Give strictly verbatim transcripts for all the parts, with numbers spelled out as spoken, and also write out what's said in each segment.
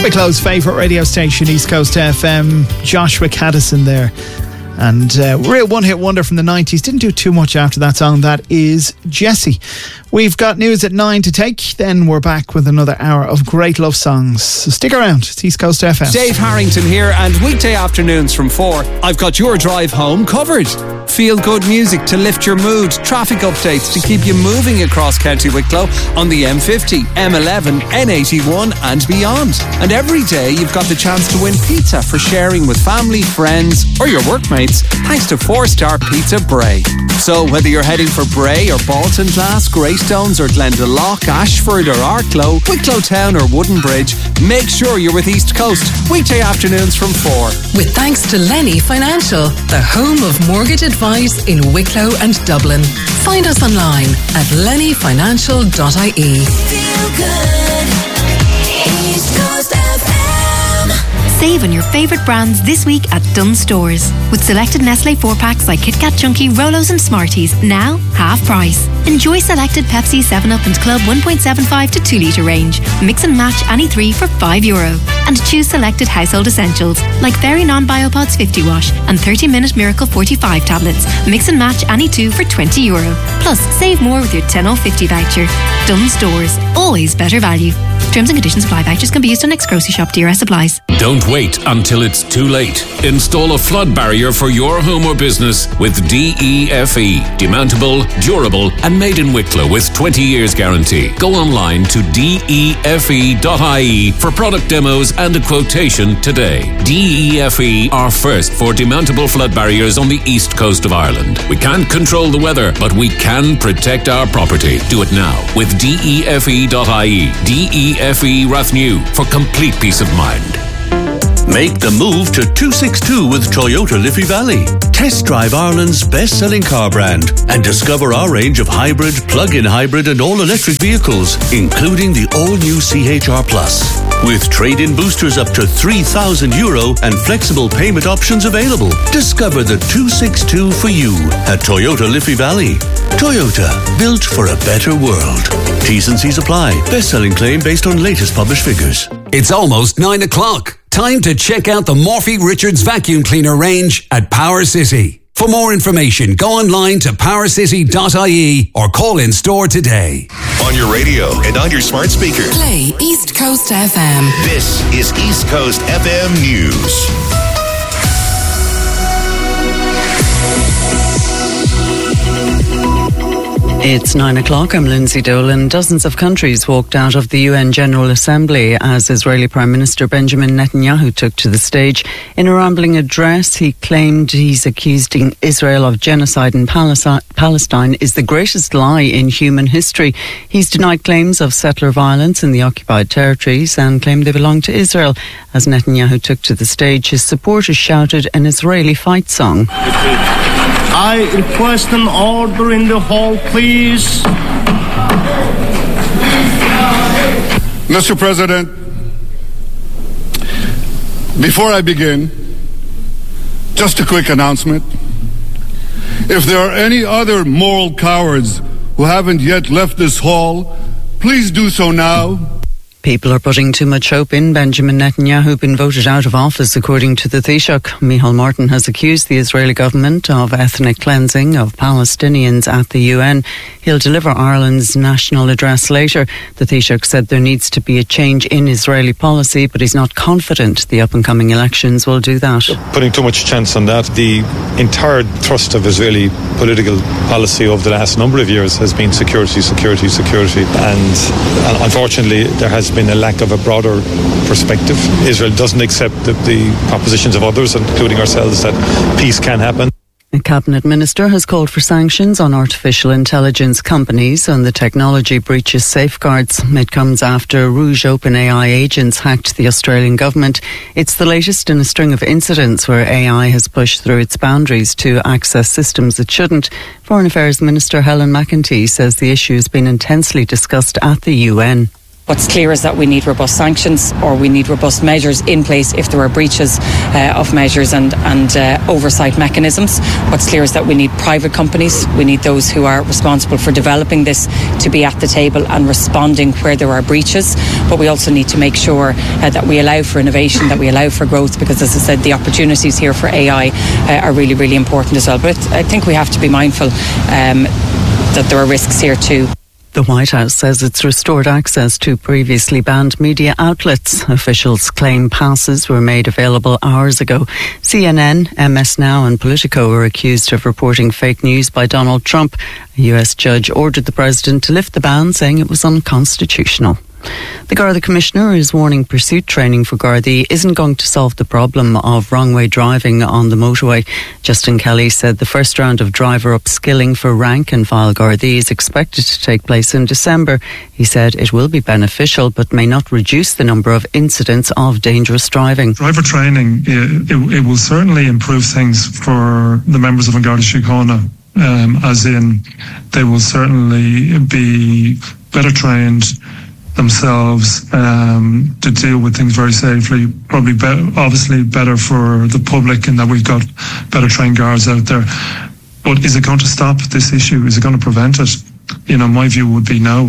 Wicklow's favourite radio station, East Coast F M. Joshua Caddison there. And uh, real one-hit wonder from the nineties. Didn't do too much after that song. That is Jessie. We've got news at nine to take. Then we're back with another hour of great love songs. So stick around. It's East Coast F M. Dave Harrington here, and weekday afternoons from four, I've got your drive home covered. Feel good music to lift your mood, traffic updates to keep you moving across County Wicklow on the M fifty, M eleven, N eighty-one and beyond. And every day you've got the chance to win pizza for sharing with family, friends or your workmates, thanks to four-star Pizza Bray. So whether you're heading for Bray or Baltinglass, Greystones or Glendalough, Ashford or Arklow, Wicklow Town or Woodenbridge, make sure you're with East Coast, weekday afternoons from four. With thanks to Lenny Financial, the home of mortgage advice in Wicklow and Dublin. Find us online at lenny financial dot I E. Feel good. East Coast F M. Save on your favourite brands this week at Dunnes Stores. With selected Nestle four packs like Kit Kat Chunky, Rolos and Smarties, now half price. Enjoy selected Pepsi, seven up and Club one point seven five to two litre range. Mix and match any three for five euro. And choose selected household essentials like Very Non-Biopods fifty wash and thirty minute Miracle forty-five tablets. Mix and match any two for twenty euro. Plus, save more with your ten off fifty voucher. Dunnes Stores. Always better value. Terms and conditions apply. Vouchers can be used on next grocery shop. D R S supplies. Don't wait until it's too late. Install a flood barrier for your home or business with D E F E. Demountable, durable and made in Wicklow with twenty years guarantee. Go online to D E F E dot I E for product demos and a quotation today. D E F E are first for demountable flood barriers on the east coast of Ireland. We can't control the weather, but we can protect our property. Do it now with D E F E dot I E. D E F E Rathnew for complete peace of mind. Make the move to two sixty-two with Toyota Liffey Valley. Test drive Ireland's best-selling car brand and discover our range of hybrid, plug-in hybrid and all-electric vehicles, including the all-new C H R Plus. With trade-in boosters up to three thousand euro and flexible payment options available. Discover the two sixty-two for you at Toyota Liffey Valley. Toyota, built for a better world. T's and C's apply. Best-selling claim based on latest published figures. It's almost nine o'clock. Time to check out the Morphy Richards vacuum cleaner range at Power City. For more information, go online to power city dot I E or call in store today. On your radio and on your smart speaker. Play East Coast F M. This is East Coast F M News. It's nine o'clock. I'm Lindsay Dolan. Dozens of countries walked out of the U N General Assembly as Israeli Prime Minister Benjamin Netanyahu took to the stage. In a rambling address, he claimed he's accusing Israel of genocide in Palestine is the greatest lie in human history. He's denied claims of settler violence in the occupied territories and claimed they belong to Israel. As Netanyahu took to the stage, his supporters shouted an Israeli fight song. I request an order in the hall, please. Mister President, before I begin, just a quick announcement. If there are any other moral cowards who haven't yet left this hall, please do so now. People are putting too much hope in Benjamin Netanyahu, been voted out of office, according to the Taoiseach. Micheál Martin has accused the Israeli government of ethnic cleansing of Palestinians at the U N. He'll deliver Ireland's national address later. The Taoiseach said there needs to be a change in Israeli policy, but he's not confident the up-and-coming elections will do that. Putting too much chance on that. The entire thrust of Israeli political policy over the last number of years has been security, security, security. And uh, unfortunately, there has been a lack of a broader perspective. Israel doesn't accept the, the propositions of others, including ourselves, that peace can happen. A cabinet minister has called for sanctions on artificial intelligence companies and the technology breaches safeguards. It comes after Rouge OpenAI agents hacked the Australian government. It's the latest in a string of incidents where A I has pushed through its boundaries to access systems it shouldn't. Foreign Affairs Minister Helen McEntee says the issue has been intensely discussed at the U N. What's clear is that we need robust sanctions, or we need robust measures in place if there are breaches uh, of measures and, and uh, oversight mechanisms. What's clear is that we need private companies, we need those who are responsible for developing this to be at the table and responding where there are breaches. But we also need to make sure uh, that we allow for innovation, that we allow for growth, because, as I said, the opportunities here for A I uh, are really, really important as well. But I think we have to be mindful um, that there are risks here too. The White House says it's restored access to previously banned media outlets. Officials claim passes were made available hours ago. C N N, M S Now and Politico were accused of reporting fake news by Donald Trump. A U S judge ordered the president to lift the ban, saying it was unconstitutional. The Garda Commissioner is warning pursuit training for Gardaí isn't going to solve the problem of wrong-way driving on the motorway. Justin Kelly said the first round of driver upskilling for rank and file Gardaí is expected to take place in December. He said it will be beneficial but may not reduce the number of incidents of dangerous driving. Driver training, it, it, it will certainly improve things for the members of An Garda Síochána, um, as in they will certainly be better trained themselves um, to deal with things very safely. Probably be- obviously better for the public in that we've got better trained guards out there. But is it going to stop this issue? Is it going to prevent it? You know, my view would be no.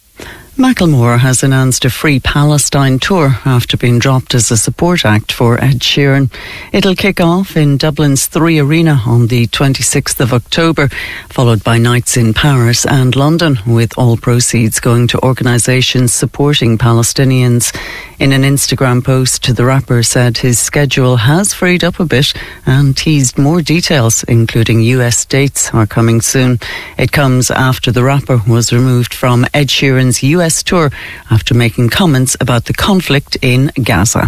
Macklemore has announced a free Palestine tour after being dropped as a support act for Ed Sheeran. It'll kick off in Dublin's Three Arena on the twenty-sixth of October, followed by nights in Paris and London, with all proceeds going to organisations supporting Palestinians. In an Instagram post, the rapper said his schedule has freed up a bit and teased more details, including U S dates, are coming soon. It comes after the rapper was removed from Ed Sheeran's U S tour after making comments about the conflict in Gaza.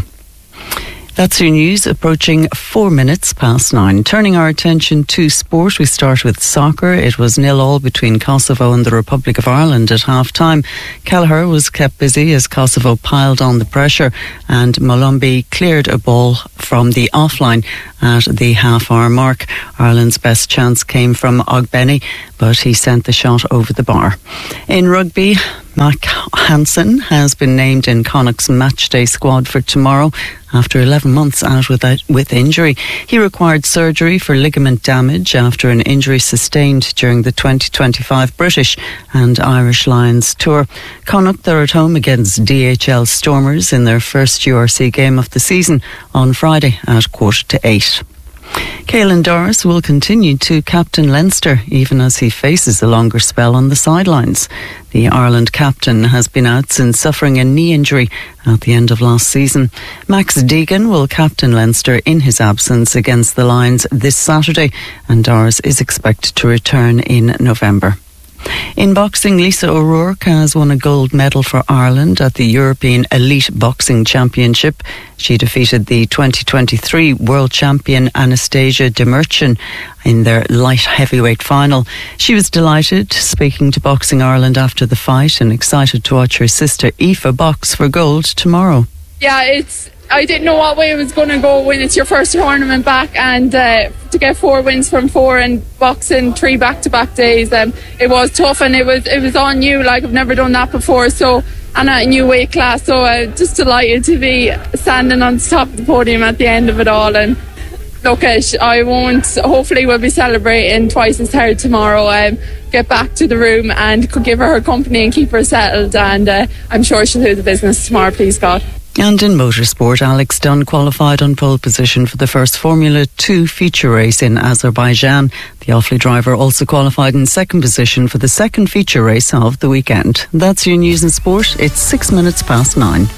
That's your news, approaching four minutes past nine. Turning our attention to sport, we start with soccer. It was nil all between Kosovo and the Republic of Ireland at half-time. Kelleher was kept busy as Kosovo piled on the pressure, and Molumby cleared a ball from the offline at the half-hour mark. Ireland's best chance came from Ogbeni, but he sent the shot over the bar. In rugby, Mac Hansen has been named in Connacht's matchday squad for tomorrow after eleven months out with, with injury. He required surgery for ligament damage after an injury sustained during the twenty twenty-five British and Irish Lions tour. Connacht are at home against D H L Stormers in their first U R C game of the season on Friday at quarter to eight. Caelan Doris will continue to captain Leinster even as he faces a longer spell on the sidelines. The Ireland captain has been out since suffering a knee injury at the end of last season. Max Deegan will captain Leinster in his absence against the Lions this Saturday, and Doris is expected to return in November. In boxing, Lisa O'Rourke has won a gold medal for Ireland at the European Elite Boxing Championship. She defeated the twenty twenty-three world champion Anastasia Demirchin in their light heavyweight final. She was delighted, speaking to Boxing Ireland after the fight, and excited to watch her sister Aoife box for gold tomorrow. Yeah, it's I didn't know what way it was going to go when it's your first tournament back, and uh, to get four wins from four and boxing three back-to-back days, um, it was tough, and it was it was on you. Like, I've never done that before, so and a new weight class, so uh, just delighted to be standing on top of the podium at the end of it all. And look, I won't. Hopefully, we'll be celebrating twice as hard tomorrow. Um, get back to the room and could give her her company and keep her settled, and uh, I'm sure she'll do the business tomorrow, please God. And in motorsport, Alex Dunn qualified on pole position for the first Formula two feature race in Azerbaijan. The Offaly driver also qualified in second position for the second feature race of the weekend. That's your news and sport. It's six minutes past nine.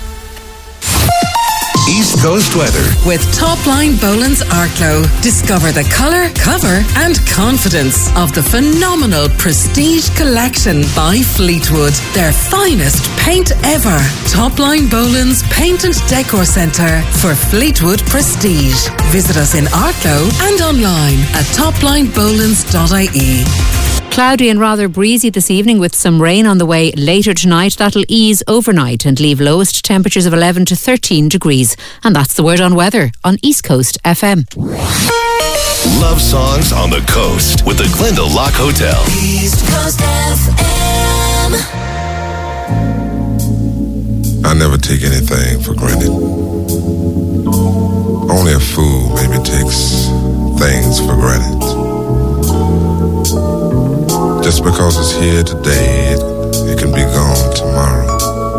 East Coast weather. With Topline Boland's Arklow. Discover the colour, cover and confidence of the phenomenal Prestige Collection by Fleetwood. Their finest paint ever. Topline Boland's Paint and Decor Centre for Fleetwood Prestige. Visit us in Arklow and online at topline bolands dot I E. Cloudy and rather breezy this evening with some rain on the way later tonight. That'll ease overnight and leave lowest temperatures of eleven to thirteen degrees. And that's the word on weather on East Coast F M. Love songs on the coast with the Glendale Lock Hotel. East Coast F M. I never take anything for granted. Only a fool maybe takes things for granted. Just because it's here today, it, it can be gone tomorrow.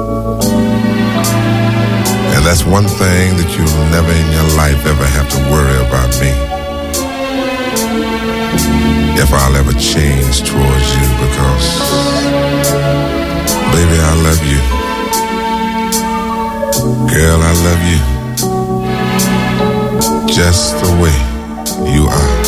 And that's one thing that you'll never in your life ever have to worry about me. If I'll ever change towards you, because, baby, I love you. Girl, I love you. Just the way you are.